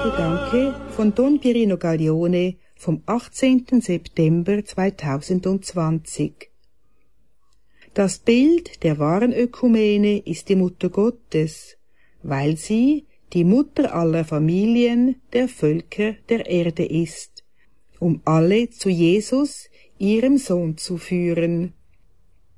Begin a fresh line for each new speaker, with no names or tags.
Gedanke von Don Pierino Gaglione vom 18. September 2020. Das Bild der wahren Ökumene ist die Mutter Gottes, weil sie die Mutter aller Familien der Völker der Erde ist, um alle zu Jesus, ihrem Sohn, zu führen.